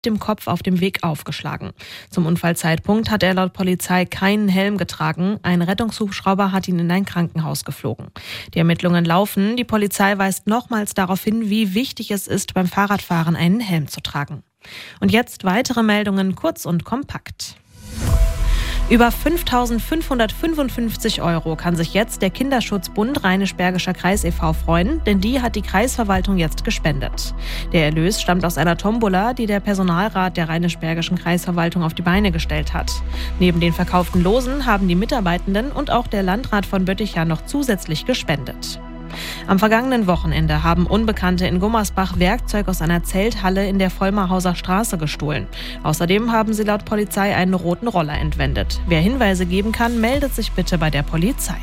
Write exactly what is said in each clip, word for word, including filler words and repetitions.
dem Kopf auf dem Weg aufgeschlagen. Zum Unfallzeitpunkt hat er laut Polizei keinen Helm getragen. Ein Rettungshubschrauber hat ihn in ein Krankenhaus geflogen. Die Ermittlungen laufen. Die Polizei weist nochmals darauf hin, wie wichtig es ist, beim Fahrradfahren einen Helm zu tragen. Und jetzt weitere Meldungen, kurz und kompakt. Über fünftausendfünfhundertfünfundfünfzig Euro kann sich jetzt der Kinderschutzbund Rheinisch-Bergischer Kreis e V freuen, denn die hat die Kreisverwaltung jetzt gespendet. Der Erlös stammt aus einer Tombola, die der Personalrat der Rheinisch-Bergischen Kreisverwaltung auf die Beine gestellt hat. Neben den verkauften Losen haben die Mitarbeitenden und auch der Landrat von Bötticher noch zusätzlich gespendet. Am vergangenen Wochenende haben Unbekannte in Gummersbach Werkzeug aus einer Zelthalle in der Vollmerhauser Straße gestohlen. Außerdem haben sie laut Polizei einen roten Roller entwendet. Wer Hinweise geben kann, meldet sich bitte bei der Polizei.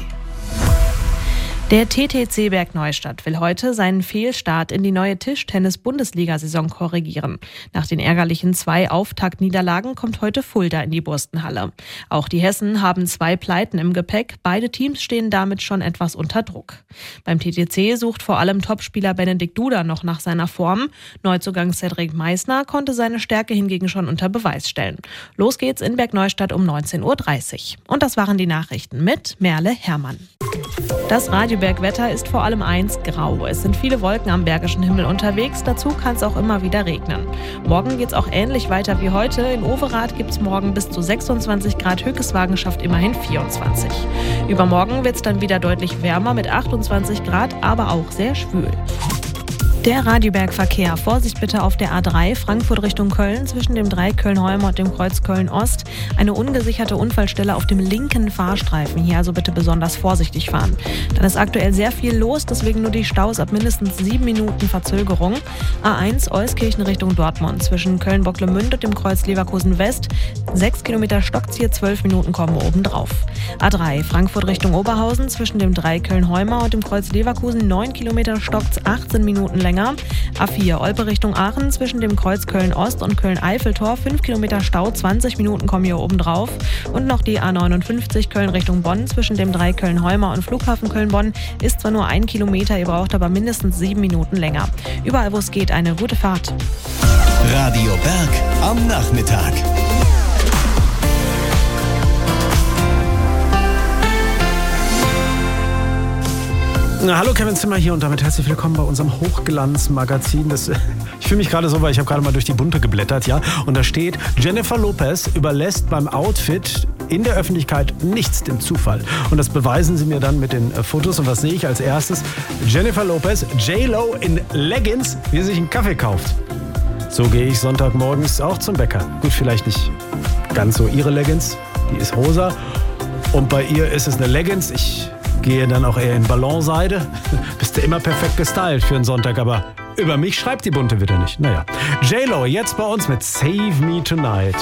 Der T T C Bergneustadt will heute seinen Fehlstart in die neue Tischtennis-Bundesliga-Saison korrigieren. Nach den ärgerlichen zwei Auftaktniederlagen kommt heute Fulda in die Burstenhalle. Auch die Hessen haben zwei Pleiten im Gepäck. Beide Teams stehen damit schon etwas unter Druck. Beim T T C sucht vor allem Topspieler Benedikt Duda noch nach seiner Form. Neuzugang Cedric Meissner konnte seine Stärke hingegen schon unter Beweis stellen. Los geht's in Bergneustadt um neunzehn Uhr dreißig. Und das waren die Nachrichten mit Merle Herrmann. Das Radiobergwetter ist vor allem eins, grau. Es sind viele Wolken am bergischen Himmel unterwegs, dazu kann es auch immer wieder regnen. Morgen geht es auch ähnlich weiter wie heute. In Overath gibt es morgen bis zu sechsundzwanzig Grad, Höchstwagen schafft immerhin vierundzwanzig. Übermorgen wird es dann wieder deutlich wärmer mit achtundzwanzig Grad, aber auch sehr schwül. Der Radioberg-Verkehr. Vorsicht bitte auf der A drei, Frankfurt Richtung Köln, zwischen dem Dreieck Köln-Holme und dem Kreuz Köln-Ost. Eine ungesicherte Unfallstelle auf dem linken Fahrstreifen. Hier also bitte besonders vorsichtig fahren. Dann ist aktuell sehr viel los, deswegen nur die Staus ab mindestens sieben Minuten Verzögerung. A eins, Euskirchen Richtung Dortmund, zwischen Köln-Bocklemünd und dem Kreuz Leverkusen-West. Sechs Kilometer Stockziel, zwölf Minuten kommen obendrauf. A drei, Frankfurt Richtung Oberhausen, zwischen dem Dreieck Köln-Holme und dem Kreuz Leverkusen. neun Kilometer Stockz, achtzehn Minuten länger. A vier, Olpe Richtung Aachen, zwischen dem Kreuz Köln-Ost und Köln-Eiffeltor, fünf Kilometer Stau, zwanzig Minuten kommen hier oben drauf. Und noch die A neunundfünfzig, Köln Richtung Bonn, zwischen dem Dreieck Köln-Holmer und Flughafen Köln-Bonn, ist zwar nur ein Kilometer, ihr braucht aber mindestens sieben Minuten länger. Überall, wo es geht, eine gute Fahrt. Radio Berg am Nachmittag. Na, hallo, Kevin Zimmer hier und damit herzlich willkommen bei unserem Hochglanzmagazin. Das, ich fühle mich gerade so, weil ich habe gerade mal durch die Bunte geblättert, ja. Und da steht, Jennifer Lopez überlässt beim Outfit in der Öffentlichkeit nichts dem Zufall. Und das beweisen sie mir dann mit den äh, Fotos. Und was sehe ich als erstes? Jennifer Lopez, J-Lo in Leggings, wie sie sich einen Kaffee kauft. So gehe ich Sonntagmorgens auch zum Bäcker. Gut, vielleicht nicht ganz so ihre Leggings, die ist rosa. Und bei ihr ist es eine Leggings. Ich gehe dann auch eher in Ballonseide. Bist du immer perfekt gestylt für einen Sonntag, aber über mich schreibt die Bunte wieder nicht. Naja. J-Lo jetzt bei uns mit Save Me Tonight.